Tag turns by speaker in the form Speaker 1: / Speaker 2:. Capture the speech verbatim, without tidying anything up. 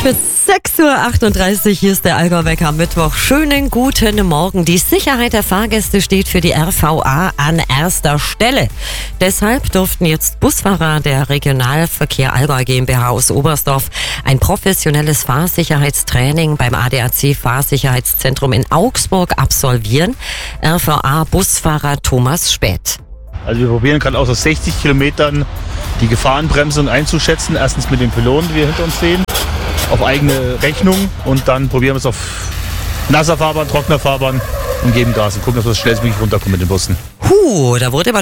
Speaker 1: fünf mit sechs Uhr achtunddreißig, hier ist der Allgäu-Wecker am Mittwoch. Schönen guten Morgen. Die Sicherheit der Fahrgäste steht für die R V A an erster Stelle. Deshalb durften jetzt Busfahrer der Regionalverkehr Allgäu GmbH aus Oberstdorf ein professionelles Fahrsicherheitstraining beim A D A C Fahrsicherheitszentrum in Augsburg absolvieren. R V A-Busfahrer Thomas Späth.
Speaker 2: Also wir probieren gerade aus sechzig Kilometern die Gefahrenbremsung einzuschätzen. Erstens mit den Pylonen, die wir hinter uns sehen, auf eigene Rechnung, und dann probieren wir es auf nasser Fahrbahn, trockener Fahrbahn und geben Gas und gucken, dass wir das schnellstmöglich runterkommen mit den Bussen.
Speaker 1: Huh, da wurde man